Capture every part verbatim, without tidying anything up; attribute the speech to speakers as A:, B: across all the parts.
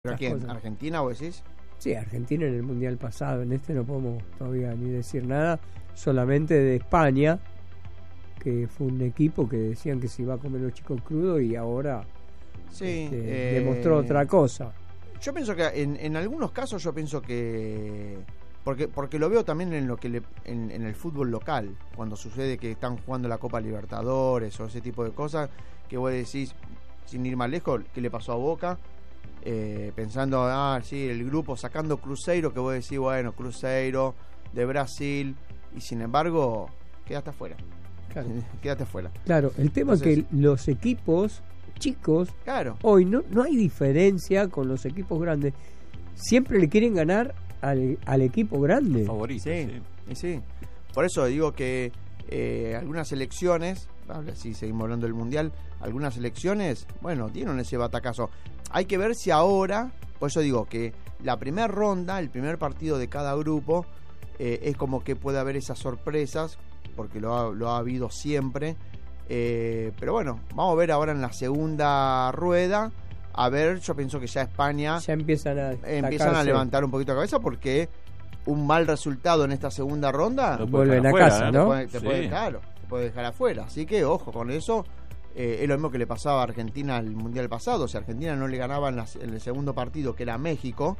A: ¿Pero quién? Cosas. ¿Argentina vos decís?
B: Sí, Argentina en el Mundial pasado. En este no podemos todavía ni decir nada. Solamente de España, que fue un equipo que decían que se iba a comer los chicos crudos y ahora
A: sí,
B: este,
A: eh,
B: demostró otra cosa.
A: Yo pienso que en, en algunos casos yo pienso que... Porque porque lo veo también en lo que le, en, en el fútbol local, cuando sucede que están jugando la Copa Libertadores o ese tipo de cosas, que vos decís, sin ir más lejos, ¿qué le pasó a Boca? Eh, pensando, ah, sí, el grupo sacando Cruzeiro, que vos decís, bueno, Cruzeiro de Brasil, y sin embargo, quedaste afuera. Claro. Quedaste afuera.
B: Claro, el tema Entonces, es que los equipos chicos,
A: claro,
B: hoy no, no hay diferencia con los equipos grandes. Siempre le quieren ganar al, al equipo grande.
A: Favorito, sí, sí. sí. Por eso digo que eh, algunas selecciones, si seguimos hablando del Mundial, algunas selecciones, bueno, dieron ese batacazo. Hay que ver si ahora, por eso digo que la primera ronda, el primer partido de cada grupo, eh, es como que puede haber esas sorpresas, porque lo ha, lo ha habido siempre. Eh, pero bueno, vamos a ver ahora en la segunda rueda. A ver, yo pienso que ya España
B: ya empiezan a,
A: empiezan a levantar un poquito la cabeza, porque un mal resultado en esta segunda ronda
B: vuelven a casa,
A: ¿eh?
B: ¿no?
A: Te puede, te
B: sí.
A: puede, claro, te puede dejar afuera. Así que ojo con eso. Eh, es lo mismo que le pasaba a Argentina el Mundial pasado. Si Argentina no le ganaba en, la, en el segundo partido, que era México,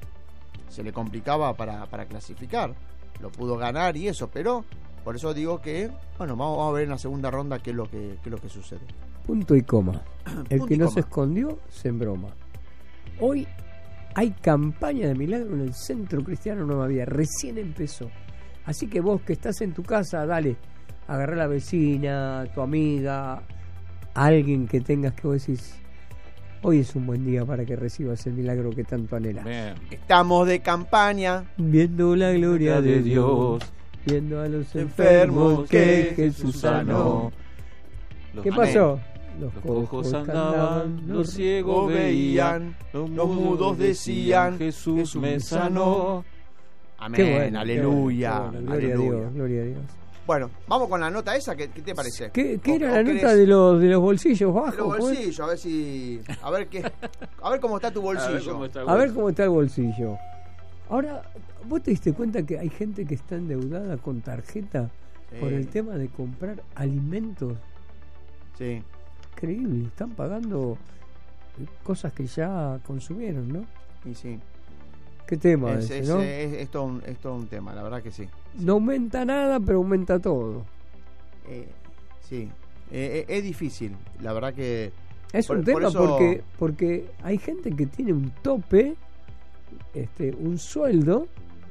A: se le complicaba para, para clasificar. Lo pudo ganar y eso, pero por eso digo que, bueno, vamos, vamos a ver en la segunda ronda qué es lo que, qué es lo que sucede.
B: Punto y coma. El
A: Punto
B: que
A: y
B: no
A: coma.
B: se escondió, se embroma. Hoy hay campaña de milagro en el Centro Cristiano Nueva Vida. Recién empezó. Así que vos que estás en tu casa, dale, agarrá a la vecina, a tu amiga, a alguien que tengas que vos decís, hoy es un buen día para que recibas el milagro que tanto anhelas.
A: Bien. Estamos de campaña,
B: viendo la gloria de Dios, viendo a los enfermos que Jesús sanó. ¿Qué pasó?
C: Los cojos andaban, los ciegos veían, los mudos decían, Jesús me sanó.
A: Amén,
B: qué bueno,
A: aleluya,
B: qué bueno, gloria
A: aleluya.
B: a Dios, gloria a Dios.
A: Bueno, vamos con la nota esa, ¿qué, qué te parece?
B: ¿Qué, qué
A: o,
B: era
A: o
B: la
A: querés...
B: nota de los de los bolsillos bajos?
A: De los bolsillos, a ver si, a ver qué, a ver cómo está tu bolsillo.
C: A ver cómo está el
B: bolsillo. A ver cómo está el bolsillo. Ahora, ¿vos te diste cuenta que hay gente que está endeudada con tarjeta sí. por el tema de comprar alimentos?
A: Sí.
B: Increíble, están pagando cosas que ya consumieron, ¿no?
A: Y sí.
B: ¿Qué tema
A: es,
B: ese,
A: es,
B: no?
A: Es, es, todo un, es todo un tema, la verdad que sí. sí.
B: No aumenta nada, pero aumenta todo.
A: Eh, sí, eh, es difícil, la verdad que...
B: Es
A: por,
B: un tema
A: por eso...
B: porque porque hay gente que tiene un tope, este, un sueldo,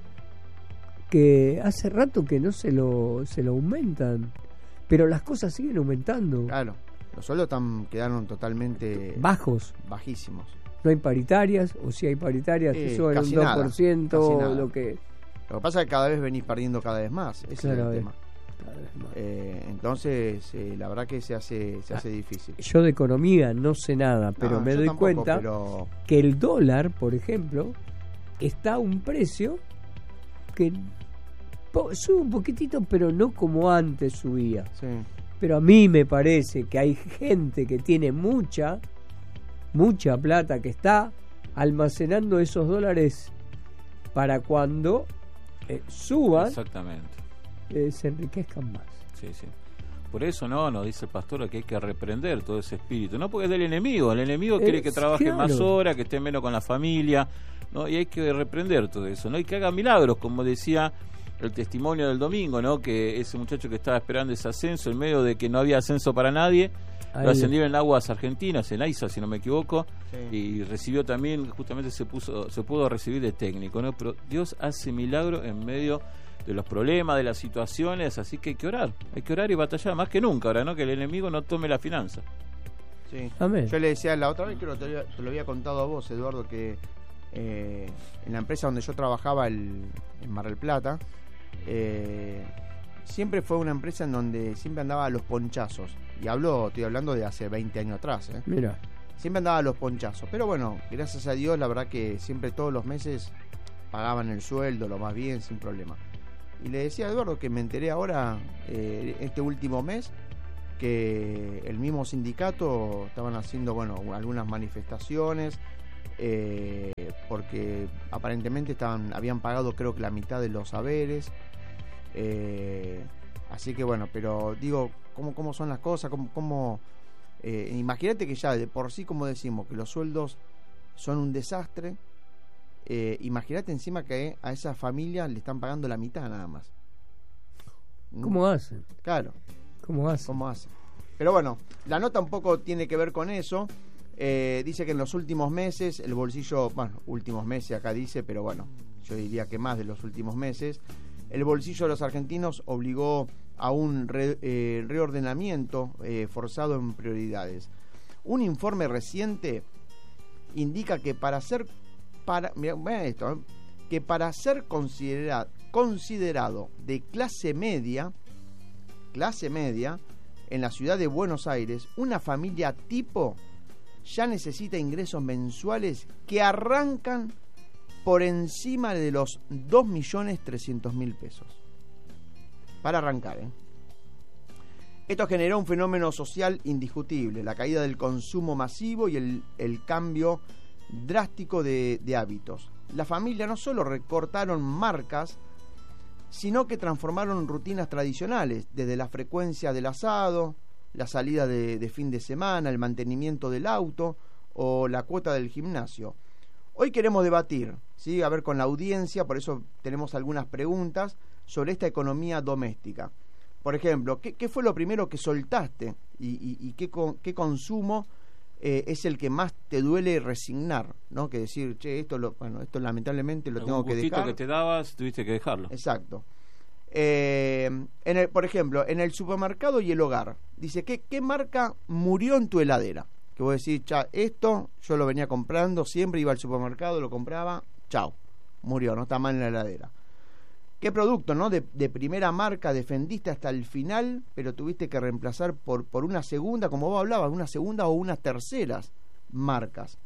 B: que hace rato que no se lo, se lo aumentan, pero las cosas siguen aumentando.
A: Claro, los sueldos están, quedaron totalmente...
B: Bajos.
A: Bajísimos.
B: No hay paritarias, o si hay paritarias,
A: eh,
B: te suben un dos por ciento, lo que...
A: Lo que pasa es que cada vez venís perdiendo cada vez más, ese
B: claro,
A: es el tema.
B: Cada vez más.
A: Eh, entonces, eh, la verdad que se hace se hace difícil.
B: Yo de economía no sé nada, pero
A: no,
B: me doy
A: tampoco,
B: cuenta
A: pero...
B: que el dólar, por ejemplo, está a un precio que sube un poquitito, pero no como antes subía.
A: Sí.
B: Pero a mí me parece que hay gente que tiene mucha, mucha plata, que está almacenando esos dólares para cuando eh, suban,
C: exactamente,
B: eh, se enriquezcan más.
C: Sí, sí. Por eso no, nos dice el pastor que hay que reprender todo ese espíritu, no porque es del enemigo, el enemigo quiere que trabaje
B: claro.
C: más horas, que esté menos con la familia, ¿no? Y hay que reprender todo eso, ¿no? Y que haga milagros, como decía el testimonio del domingo, ¿no? Que ese muchacho que estaba esperando ese ascenso, en medio de que no había ascenso para nadie, ahí lo ascendieron en aguas argentinas, en AISA, si no me equivoco, sí. Y recibió también, justamente se puso, se pudo recibir de técnico, ¿no? Pero Dios hace milagro en medio de los problemas, de las situaciones, así que hay que orar, hay que orar y batallar más que nunca, ahora, ¿no? Que el enemigo no tome la finanza.
A: Sí.
B: Amén.
A: Yo le decía la otra vez, creo que te, te lo había contado a vos, Eduardo, que eh, en la empresa donde yo trabajaba el, en Mar del Plata, eh, siempre fue una empresa en donde siempre andaba a los ponchazos. Y hablo, estoy hablando de hace veinte años atrás, ¿eh?
B: Mira.
A: Siempre andaba a los ponchazos. Pero bueno, gracias a Dios, la verdad que siempre todos los meses pagaban el sueldo, lo más bien, sin problema. Y le decía a Eduardo que me enteré ahora, eh, este último mes, que el mismo sindicato estaban haciendo, bueno, algunas manifestaciones eh, porque aparentemente estaban habían pagado creo que la mitad de los haberes. Eh, así que bueno, pero digo, ¿cómo, cómo son las cosas? ¿Cómo, cómo eh, imagínate que ya de por sí, como decimos, que los sueldos son un desastre. Eh, imagínate encima que a esa familia le están pagando la mitad nada más.
B: ¿Cómo hacen?
A: Claro.
B: ¿Cómo hacen?
A: ¿Cómo hacen? Pero bueno, la nota un poco tiene que ver con eso. Eh, dice que en los últimos meses el bolsillo, bueno, últimos meses acá dice, pero bueno, yo diría que más de los últimos meses, el bolsillo de los argentinos obligó a un re, eh, reordenamiento eh, forzado en prioridades. Un informe reciente indica que para ser para mira, mira esto, ¿eh? que para ser considera, considerado de clase media, clase media en la ciudad de Buenos Aires, una familia tipo ya necesita ingresos mensuales que arrancan por encima de los dos millones trescientos mil pesos. Para arrancar, ¿eh? Esto generó un fenómeno social indiscutible, la caída del consumo masivo y el, el cambio drástico de, de hábitos. La familia no solo recortaron marcas, sino que transformaron rutinas tradicionales, desde la frecuencia del asado, la salida de, de fin de semana, el mantenimiento del auto o la cuota del gimnasio. Hoy queremos debatir, ¿sí? A ver con la audiencia, por eso tenemos algunas preguntas sobre esta economía doméstica. Por ejemplo, ¿qué, qué fue lo primero que soltaste y, y, y qué, con, qué consumo eh, es el que más te duele resignar, ¿no? Que decir, che, esto lo, bueno, esto lamentablemente lo tengo que dejar.
C: Un gustito que te dabas, tuviste que dejarlo.
A: Exacto. Eh, en el, por ejemplo, en el supermercado y el hogar, dice, ¿qué, qué marca murió en tu heladera? Que vos decís, cha, esto yo lo venía comprando, siempre iba al supermercado, lo compraba, chao, murió, no está mal en la heladera. ¿Qué producto, no? De, de primera marca defendiste hasta el final, pero tuviste que reemplazar por, por una segunda, como vos hablabas, una segunda o unas terceras marcas.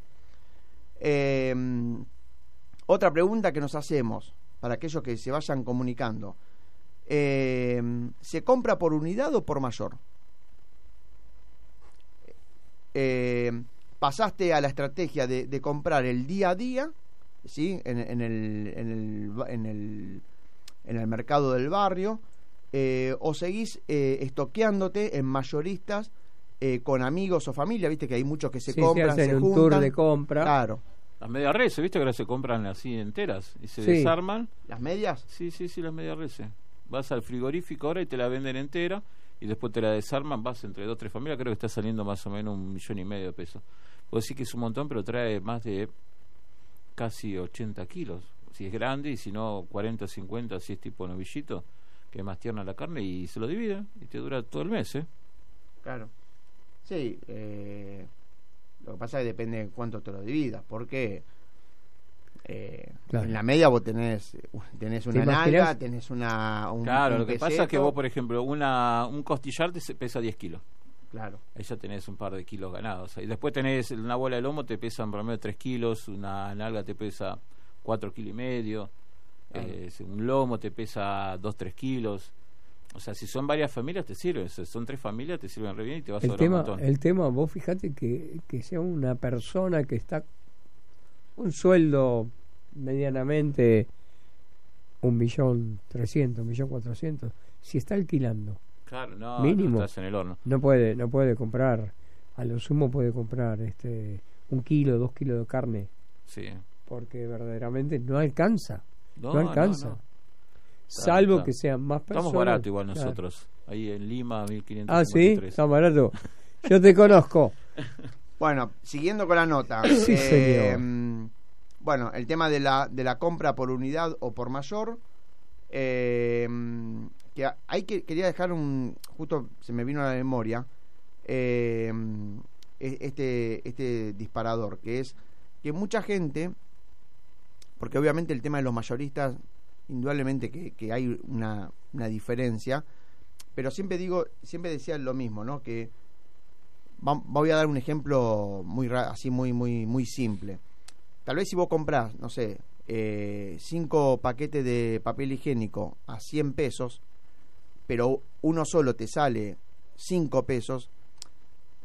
A: Eh, otra pregunta que nos hacemos, para aquellos que se vayan comunicando. Eh, ¿Se compra por unidad o por mayor? Eh, pasaste a la estrategia de, de comprar el día a día, ¿sí? en, en, el, en, el, en, el, en el mercado del barrio, eh, o seguís eh, estoqueándote en mayoristas eh, con amigos o familia, viste que hay muchos que se
B: sí,
A: compran,
B: se, hacen
A: se
B: un
A: juntan,
B: tour de compra.
A: Claro.
C: Las medias reses, ¿viste que ahora se compran así enteras y se
B: Sí.
C: desarman?
A: ¿Las medias?
C: Sí, sí, sí, las medias reses. Vas al frigorífico ahora y te la venden entera y después te la desarman, vas entre dos o tres familias, creo que está saliendo más o menos un millón y medio de pesos. Puedo decir que es un montón, pero trae más de casi ochenta kilos. Si es grande y si no cuarenta o cincuenta, si es tipo novillito, que es más tierna la carne, y se lo divide y te dura todo el mes, ¿eh?
A: Claro. Sí, eh, lo que pasa es que depende de cuánto te lo dividas, porque eh,
B: claro.
A: en la media vos tenés tenés una nalga, tenés una un,
C: claro,
A: un
C: lo que
A: peseto.
C: pasa es que vos, por ejemplo, una un costillar te pesa diez kilos.
A: Claro.
C: Ahí ya tenés un par de kilos ganados. Y después tenés una bola de lomo, te pesan por lo menos tres kilos, una nalga te pesa cuatro kilos y medio, claro. eh, un lomo te pesa dos, tres kilos. O sea, si son varias familias te sirven, si son tres familias te sirven re bien y te va a
B: El
C: sobrar
B: tema,
C: un montón.
B: el tema, vos fíjate que, que sea una persona que está un sueldo medianamente un millón trescientos, un millón cuatrocientos, si está alquilando.
C: Claro, no,
B: mínimo,
C: no estás en el horno.
B: No puede, no puede comprar, a lo sumo puede comprar este un kilo, dos kilos de carne.
C: Sí.
B: Porque verdaderamente no alcanza. No,
C: No,
B: alcanza.
C: no, no.
B: Salvo
C: está.
B: que sean más personas.
C: Estamos barato igual
B: claro.
C: nosotros. Ahí en Lima, mil quinientos
B: Ah, sí,
C: cincuenta y tres.
B: está barato. Yo te conozco.
A: Bueno, siguiendo con la nota.
B: Sí,
A: eh,
B: señor.
A: Bueno, el tema de la, de la compra por unidad o por mayor. Eh, que hay que quería dejar un. Justo se me vino a la memoria. Eh, este, este disparador, que es que mucha gente. Porque obviamente el tema de los mayoristas, indudablemente que, que hay una, una diferencia, pero siempre digo, siempre decía lo mismo, ¿no? Que va, voy a dar un ejemplo muy así muy muy muy simple. Tal vez si vos comprás, no sé, eh, cinco paquetes de papel higiénico a cien pesos, pero uno solo te sale cinco pesos,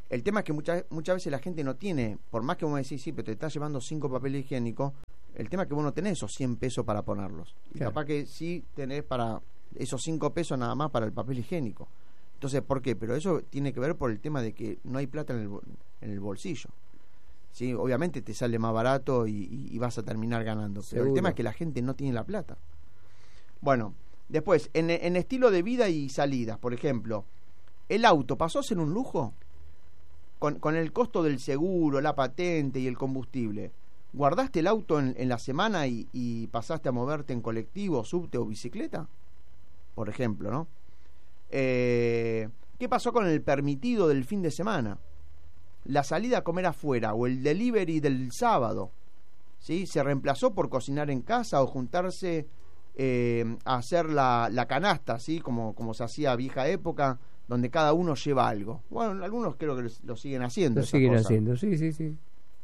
A: el tema es que muchas muchas veces la gente no tiene, por más que vos me decís, sí, pero te estás llevando cinco papeles higiénicos, el tema es que vos no tenés esos cien pesos para ponerlos. Y
B: claro.
A: capaz que sí tenés para esos cinco pesos nada más para el papel higiénico. Entonces, ¿por qué? Pero eso tiene que ver por el tema de que no hay plata en el, en el bolsillo. Sí, obviamente te sale más barato y, y, y vas a terminar ganando. Pero
B: Seguro.
A: el tema es que la gente no tiene la plata. Bueno, después, en, en estilo de vida y salidas, por ejemplo, ¿el auto pasó a ser un lujo? Con, con el costo del seguro, la patente y el combustible, ¿guardaste el auto en, en la semana y, y pasaste a moverte en colectivo, subte o bicicleta? Por ejemplo, ¿no? Eh, ¿Qué pasó con el permitido del fin de semana? La salida a comer afuera o el delivery del sábado, ¿sí? ¿Se reemplazó por cocinar en casa o juntarse eh, a hacer la, la canasta, ¿sí? Como, como se hacía a vieja época, donde cada uno lleva algo? Bueno, algunos creo que lo siguen haciendo.
B: Lo
A: esa
B: siguen
A: cosa.
B: haciendo, sí, sí, sí.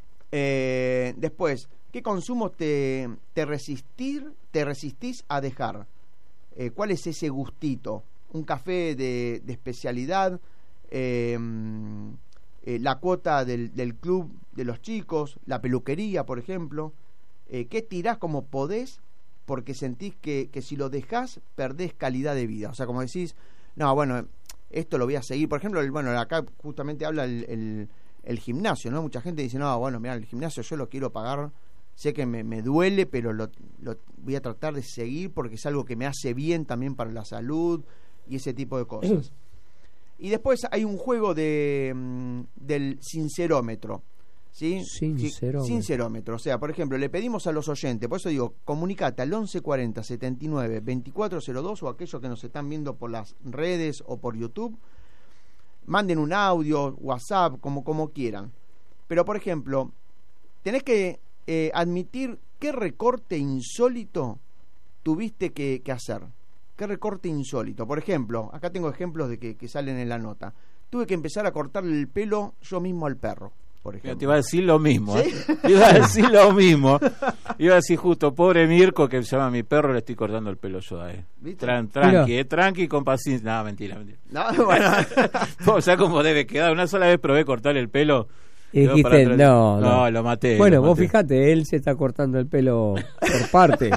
A: Eh, después, ¿qué consumo te, te, resistir, te resistís a dejar? Eh, ¿Cuál es ese gustito? ¿Un café de, de especialidad? Eh, eh, ¿La cuota del, del club de los chicos? ¿La peluquería, por ejemplo? Eh, ¿Qué tirás como podés porque sentís que, que si lo dejás perdés calidad de vida? O sea, como decís, no, bueno, esto lo voy a seguir. Por ejemplo, el, bueno, acá justamente habla el, el, el gimnasio, ¿no? Mucha gente dice, no, bueno, mira, el gimnasio yo lo quiero pagar, sé que me, me duele, pero lo, lo voy a tratar de seguir porque es algo que me hace bien también para la salud y ese tipo de cosas. Y después hay un juego de mm, del sincerómetro, ¿sí?
B: Sincerómetro.
A: Sincerómetro. O sea, por ejemplo, le pedimos a los oyentes, por eso digo, comunicate al once cuarenta setenta y nueve veinticuatro cero dos o aquellos que nos están viendo por las redes o por YouTube, manden un audio, WhatsApp, como, como quieran. Pero, por ejemplo, tenés que eh, admitir qué recorte insólito tuviste que, que hacer. ¿Qué recorte insólito? Por ejemplo, acá tengo ejemplos de que, que salen en la nota. Tuve que empezar a cortarle el pelo yo mismo al perro, por ejemplo.
C: Mira, te iba a decir lo mismo,
A: ¿Sí?
C: ¿eh? Te iba a decir lo mismo. Iba a decir justo, pobre Mirko, que se llama mi perro, le estoy cortando el pelo yo a él.
A: ¿Viste?
C: Tran, tranqui, eh, tranqui, con paciencia. No, mentira, mentira.
A: No, bueno.
C: O sea, como debe quedar. Una sola vez probé cortarle el pelo.
B: Y
C: quedó
B: dijiste,
C: para atrás.
B: no, no,
C: no, lo maté.
B: Bueno,
C: lo
B: vos
C: maté.
B: fijate, él se está cortando el pelo por parte.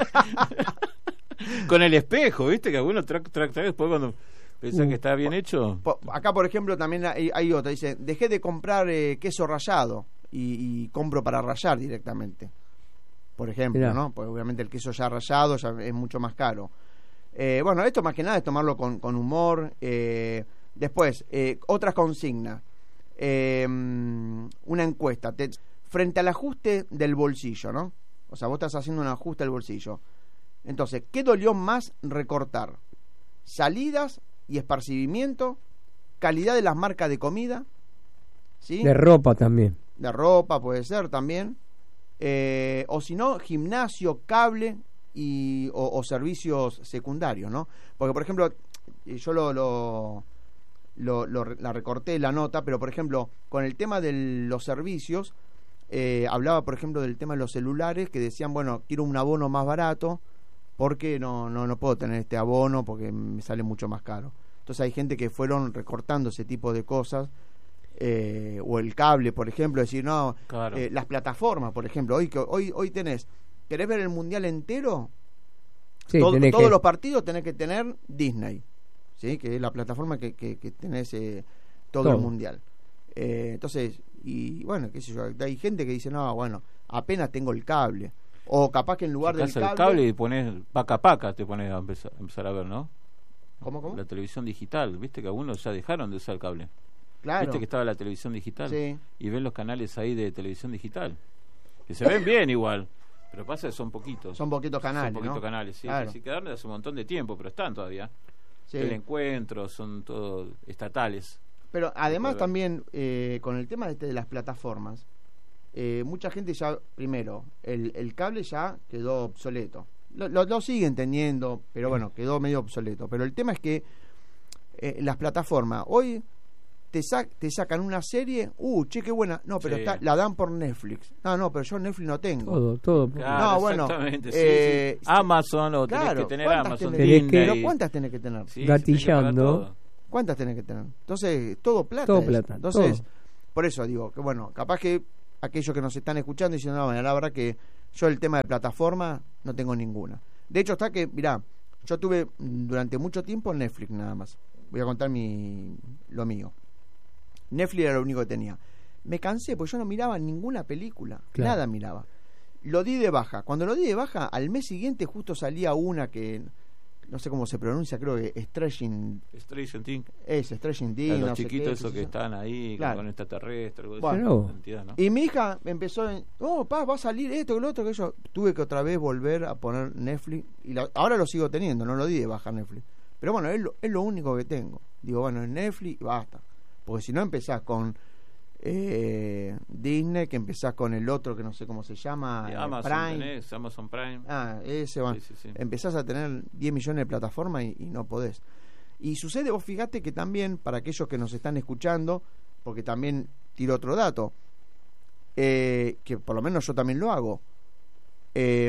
C: Con el espejo, ¿viste? Que algunos track, track, track, después cuando piensan
B: Uh,
C: que está bien hecho.
A: Po- Acá, por ejemplo, también hay, hay otra. Dice, dejé de comprar eh, queso rallado y, y compro para rallar directamente. Por ejemplo,
B: Mirá.
A: ¿no? Porque obviamente el queso ya rallado ya es mucho más caro. Eh, bueno, esto más que nada es tomarlo con, con humor. Eh, después, eh, otras consignas. Eh, una encuesta. Te, frente al ajuste del bolsillo, ¿no? O sea, vos estás haciendo un ajuste del bolsillo. Entonces, ¿qué dolió más recortar? ¿Salidas y esparcimiento? ¿Calidad de las marcas de comida? ¿Sí?
B: De ropa también.
A: De ropa puede ser también. Eh, o si no, gimnasio, cable y, o, o servicios secundarios, ¿no? Porque, por ejemplo, yo lo, lo, lo, lo la recorté la nota, pero, por ejemplo, con el tema de los servicios, eh, hablaba, por ejemplo, del tema de los celulares, que decían, bueno, quiero un abono más barato, porque no, no, no puedo tener este abono, porque me sale mucho más caro. Entonces hay gente que fueron recortando ese tipo de cosas, eh, o el cable, por ejemplo, decir, no,
C: Claro.
A: eh, las plataformas, por ejemplo, hoy, que- hoy, hoy tenés, ¿querés ver el mundial entero?
B: Sí,
A: Todo-
B: tenés
A: todos
B: que-
A: los partidos tenés que tener Disney, ¿sí? Que es la plataforma que, que, que tenés eh, todo,
B: Todo.
A: el mundial. Eh, entonces, y bueno, qué sé yo, hay gente que dice, no, bueno, apenas tengo el cable. O capaz que en lugar del
C: Sacás
A: cable...
C: el cable y pones paca paca, te pones a empezar, a empezar a ver, ¿no?
A: ¿Cómo, cómo?
C: La televisión digital, viste que algunos ya dejaron de usar el cable.
A: Claro.
C: Viste que estaba la televisión digital.
A: Sí.
C: Y ven los canales ahí de televisión digital. Que se ven bien igual. Pero pasa que son poquitos.
A: Son poquitos canales,
C: Son poquitos
A: ¿no?
C: canales, sí.
A: Claro.
C: Sí, quedaron de hace un montón de tiempo, pero están todavía.
A: Sí.
C: Teleencuentros, son todos estatales.
A: Pero además
C: ver.
A: también eh, con el tema este de las plataformas, eh, mucha gente ya, primero, el, el cable ya quedó obsoleto. Lo, lo, lo siguen teniendo, pero bueno, quedó medio obsoleto. Pero el tema es que eh, las plataformas, hoy te, sa te sacan una serie, uh, che, qué buena, no, pero
C: Sí.
A: está, la dan por Netflix. No, no, pero yo Netflix no tengo.
B: Todo, todo.
C: Claro,
A: No, bueno,
C: exactamente, sí,
A: eh,
C: sí. Amazon o
A: Claro,
C: tenés que tener
A: ¿cuántas
C: Amazon,
A: tenés?
B: Tenés que-
C: Disney.
A: Pero ¿cuántas tenés que tener?
C: Sí, sí,
B: Gatillando.
C: tenés que pagar todo.
A: ¿Cuántas tenés que tener? Entonces, todo plata.
B: Todo
A: es.
B: plata,
A: Entonces,
B: todo.
A: por eso digo, que bueno, capaz que aquellos que nos están escuchando dicen, no, la verdad que yo el tema de plataforma no tengo ninguna. De hecho está que, mirá, yo tuve durante mucho tiempo Netflix nada más. Voy a contar mi lo mío. Netflix era lo único que tenía. Me cansé porque yo no miraba ninguna película, claro. Nada miraba. Lo di de baja. Cuando lo di de baja, al mes siguiente justo salía una que no sé cómo se pronuncia, creo que Stranger
C: Stranger Things.
A: Es Stranger Things.
C: Los
A: no
C: chiquitos
A: sé
C: esos
A: qué,
C: que están ahí, claro. Con extraterrestres, algo
A: bueno,
C: de entidad, ¿no?
A: Y mi hija empezó, en, oh, pa, va a salir esto, lo otro, que yo tuve que otra vez volver a poner Netflix. Y la, ahora lo sigo teniendo, no lo di de baja Netflix. Pero bueno, es lo, es lo único que tengo. Digo, bueno, es Netflix y basta. Porque si no empezás con eh, Disney, que empezás con el otro que no sé cómo se llama,
C: eh, Amazon,
A: Prime.
C: Tenés, Amazon Prime.
A: Ah, ese va.
C: Sí, sí, sí. Empezás
A: a tener diez millones de plataformas y, y no podés. Y sucede, vos fíjate que también, para aquellos que nos están escuchando, porque también tiro otro dato, eh, que por lo menos yo también lo hago, eh,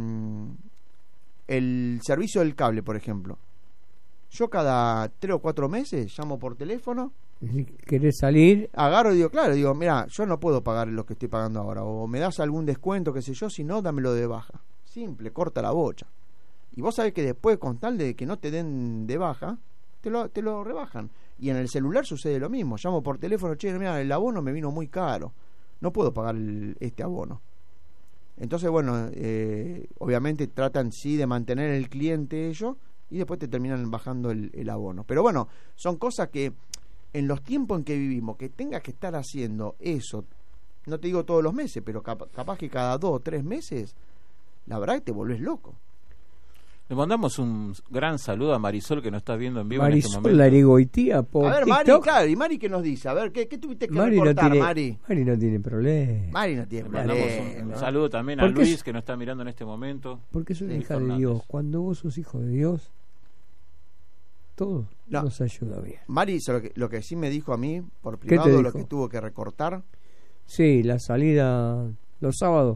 A: el servicio del cable, por ejemplo. Yo cada tres o cuatro meses llamo por teléfono.
B: ¿Querés salir?
A: Agarro y digo, claro, digo, mira, yo no puedo pagar lo que estoy pagando ahora. O me das algún descuento, qué sé yo, si no, dámelo de baja. Simple, corta la bocha. Y vos sabés que después, con tal de que no te den de baja, te lo, te lo rebajan. Y en el celular sucede lo mismo. Llamo por teléfono, che, mira, el abono me vino muy caro. No puedo pagar el, este abono. Entonces, bueno, eh, obviamente tratan sí de mantener el cliente ellos y después te terminan bajando el, el abono. Pero bueno, son cosas que en los tiempos en que vivimos, que tengas que estar haciendo eso, no te digo todos los meses, pero cap- capaz que cada dos o tres meses, la verdad que te volvés loco.
C: Le mandamos un gran saludo a Marisol, que nos está viendo en vivo
B: Marisol,
C: en este momento.
B: la Irigoitía por
A: A ver,
B: TikTok.
A: Mari, claro, ¿y Mari qué nos dice? A ver, ¿qué, qué tuviste que
B: Mari
A: reportar,
B: no tiene,
A: Mari?
B: Mari no tiene problema.
A: Mari no tiene
C: Le mandamos
A: problema.
C: un, un
A: ¿no?
C: saludo también a
B: Porque
C: Luis,
B: es-
C: que nos está mirando en este momento.
B: Porque es una
A: Sí,
B: hija de
C: Fernández.
B: Dios. Cuando vos sos hijo de Dios, todo
A: No.
B: nos ayuda bien.
A: Mari, hizo lo que, lo que sí me dijo a mí, por
B: te
A: privado, lo
B: dijo?
A: que tuvo que recortar.
B: Sí, la salida los sábados.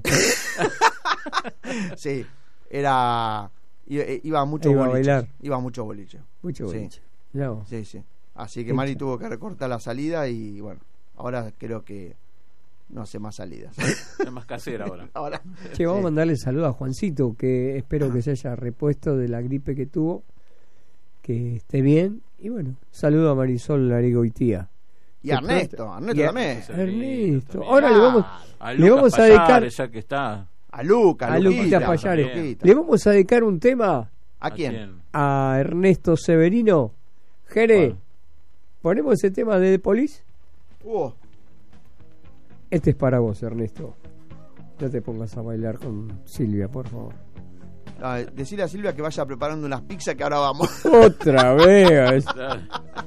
A: Sí, era... Iba, iba mucho
B: Iba a
A: boliche.
B: bailar.
A: Iba mucho boliche.
B: Mucho
A: Sí.
B: boliche. Mirá vos.
A: Sí, sí. Así que
B: Qué
A: Mari
B: cha-
A: tuvo que recortar la salida y bueno, ahora creo que no hace más salidas.
C: Es más casera ahora.
A: Ahora.
B: Che, vamos
A: Sí.
B: a mandarle saludo a Juancito, que espero que se haya repuesto de la gripe que tuvo, que esté bien. Y bueno, saludo a Marisol Larigoitía.
A: Y a Ernesto, a Ernesto
B: Y a-
A: también.
C: Ese
B: Ernesto.
C: también.
B: Ahora le vamos,
C: A
B: le vamos a dedicar
C: Payares, ya que está.
A: A Luca,
B: a Luquita Payares.
A: Luquita.
B: Le vamos a dedicar un tema
A: ¿A quién?
B: a Ernesto Severino. Jere,
C: ¿Cuál?
B: ¿ponemos ese tema de The Police?
A: Uh,
B: Este es para vos, Ernesto. No te pongas a bailar con Silvia, por favor.
A: ah, decirle a Silvia que vaya preparando unas pizzas que ahora vamos.
B: Otra vez.
C: Claro.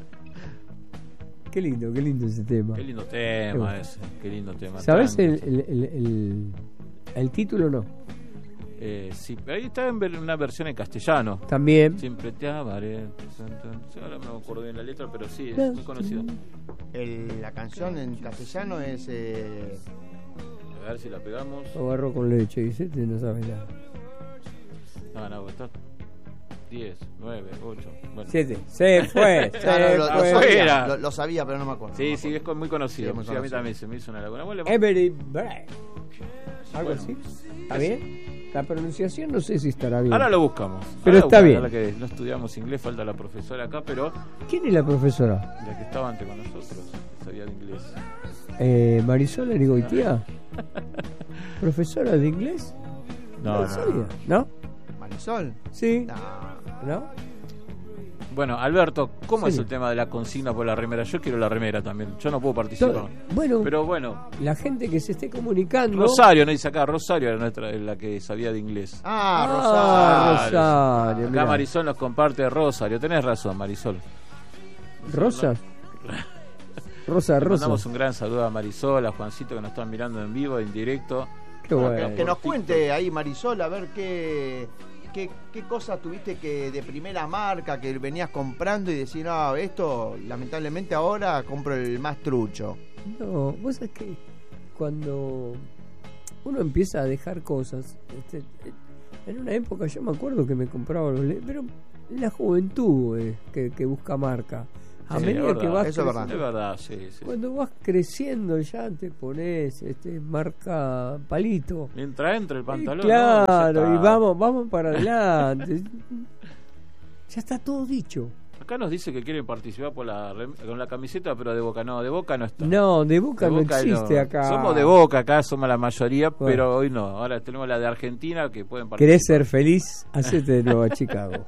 B: Qué lindo, qué lindo ese tema.
C: Qué lindo tema
B: bueno.
C: ese. Qué lindo tema.
B: ¿Sabes
C: Tranqui.
B: el, el, el, el, el título no?
C: Eh, sí, ahí está en ver- una versión en castellano.
B: También.
C: Siempre te amaré. Ahora no me acuerdo bien la letra, pero sí, es muy conocido.
A: El- la canción en castellano es... Eh,
C: A ver si la pegamos.
B: Agarro con leche, dice, este no sabe nada.
C: No, no, está diez, nueve, ocho. Bueno.
B: Siete. Se fue. Se
A: no, no, lo, lo
B: fue.
A: sabía,
C: Fuera.
A: lo, lo sabía, pero no me acuerdo. no
C: Sí,
A: me
C: sí,
A: acuerdo.
C: es con- muy conocido.
A: Sí, muy
C: Sí, a mí
A: conocido.
C: también se me hizo una laguna. Bueno, le-
B: Every break. Algo
C: Bueno.
B: así. ¿Está bien? La pronunciación no sé si estará bien.
C: Ahora lo buscamos.
B: Pero
C: Ahora
B: está
C: buscamos,
B: bien.
C: ahora que no estudiamos inglés, falta la profesora acá, pero
B: ¿Quién es la profesora?
C: la que estaba antes con nosotros sabía de inglés.
B: Eh, Marisol Erigoitía. ¿Profesora de inglés?
C: No, no.
B: sabía. ¿No?
A: ¿Marisol?
B: Sí.
A: No.
B: ¿No?
C: Bueno, Alberto, ¿cómo
B: Sí.
C: es el tema de la consigna por la remera? Yo quiero la remera también. Yo no puedo participar.
B: To- Bueno,
C: Pero bueno,
B: la gente que se esté comunicando.
C: Rosario, no dice acá, Rosario era nuestra, la que sabía de inglés.
A: Ah,
B: Ah,
A: Rosario.
B: Rosario.
C: Acá
B: mirá.
C: Marisol nos comparte Rosario. Tenés razón, Marisol.
B: Rosas. Rosa,
C: Le
B: Rosa.
C: mandamos un gran saludo a Marisol, a Juancito que nos están mirando en vivo, en directo.
B: Qué
A: Bueno,
B: bueno.
A: que, que nos cuente ahí, Marisol, a ver qué, qué, qué cosas tuviste que de primera marca que venías comprando y decir, no, esto lamentablemente ahora compro el más trucho.
B: No, vos sabés que cuando uno empieza a dejar cosas, este, en una época yo me acuerdo que me compraba los le- pero la juventud es que, que busca marca. A
C: Sí,
B: medida
C: es
B: que
C: verdad,
B: vas
A: eso es verdad.
C: Es
B: creciendo,
C: verdad, sí, sí.
B: cuando vas creciendo ya te pones este, marca palito.
C: Mientras entra el pantalón.
B: Y claro,
C: ¿no? Ya
B: y
C: está.
B: vamos, vamos para adelante. Ya está todo dicho.
C: Acá nos dice que quieren participar por la rem- con la camiseta, pero de Boca no, de Boca no está.
B: No, de Boca
C: De
B: no
C: Boca
B: existe acá.
C: Somos de Boca acá, somos la mayoría,
B: Bueno.
C: pero hoy no. Ahora tenemos la de Argentina que pueden participar.
B: ¿Querés ser feliz? Hacete de nuevo a Chicago.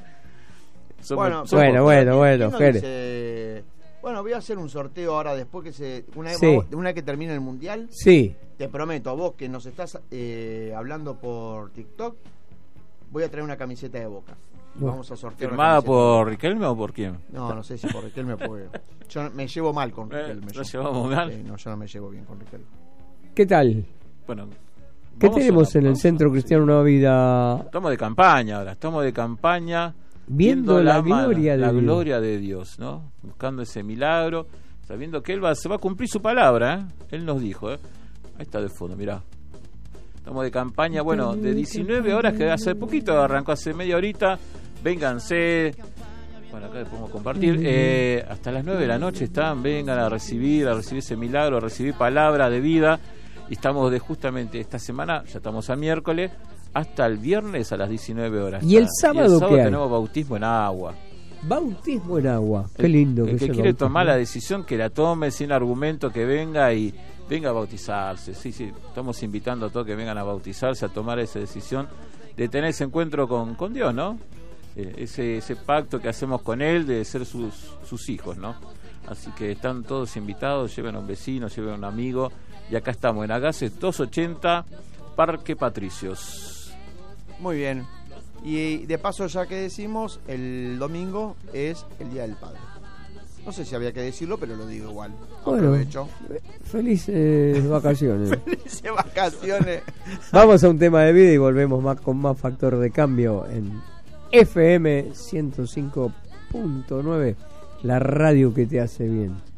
C: Somos-
A: Bueno,
C: somos-
B: bueno, bueno, bueno,
A: ¿Quién nos
B: Jere.
A: dice? Bueno, voy a hacer un sorteo ahora después que se una vez,
B: Sí.
A: una vez que termine el mundial.
B: Sí,
A: Te prometo, a vos que nos estás eh, hablando por TikTok, voy a traer una camiseta de Boca.
B: Bueno.
A: Vamos a sortear. una
C: ¿Firmada
A: camiseta.
C: por Riquelme o por quién?
A: No, no sé si por Riquelme, porque yo me llevo mal con
C: Eh,
A: Riquelme.
C: ¿nos
A: yo.
C: llevamos mal?
A: Sí, no, yo no me llevo bien con Riquelme.
B: ¿qué tal?
C: Bueno,
B: ¿Qué
C: vamos a
B: tenemos
C: la
B: en el
C: pausa,
B: Centro
C: sí.
B: Cristiano Nueva Vida?
C: Estamos de campaña ahora, estamos de campaña
B: Viendo la
C: mano,
B: gloria de
C: la
B: Dios.
C: gloria de Dios, ¿no? Buscando ese milagro, sabiendo que él va, se va a cumplir su palabra, ¿eh? Él nos dijo, ¿eh? Ahí está de fondo, mirá. Estamos de campaña, bueno, de diecinueve horas, que hace poquito, arrancó hace media horita. Vénganse. Bueno, acá podemos compartir. Eh, hasta las nueve de la noche están, vengan a recibir, a recibir ese milagro, a recibir palabra de vida. Y estamos de justamente esta semana, ya estamos a miércoles, hasta el viernes a las diecinueve horas.
B: ¿Y el
C: Está.
B: sábado qué hay?
C: tenemos bautismo en agua.
B: Bautismo en agua. Qué
C: El-
B: lindo.
C: El, que
B: es el
C: quiere
B: bautismo.
C: tomar la decisión, que la tome sin argumento, que venga y venga a bautizarse. Sí, sí, estamos invitando a todos que vengan a bautizarse, a tomar esa decisión de tener ese encuentro con, con Dios, ¿no? Eh, ese, ese pacto que hacemos con Él de ser sus, sus hijos, ¿no? Así que están todos invitados, lleven a un vecino, lleven a un amigo. Y acá estamos en Agaces doscientos ochenta, Parque Patricios.
A: Muy bien. Y de paso, ya que decimos, el domingo es el Día del Padre. No sé si había que decirlo, pero lo digo igual.
B: Bueno,
A: Aprovecho.
B: felices vacaciones.
A: Felices vacaciones.
B: Vamos a un tema de vida y volvemos más con más factor de cambio en F M ciento cinco punto nueve, la radio que te hace bien.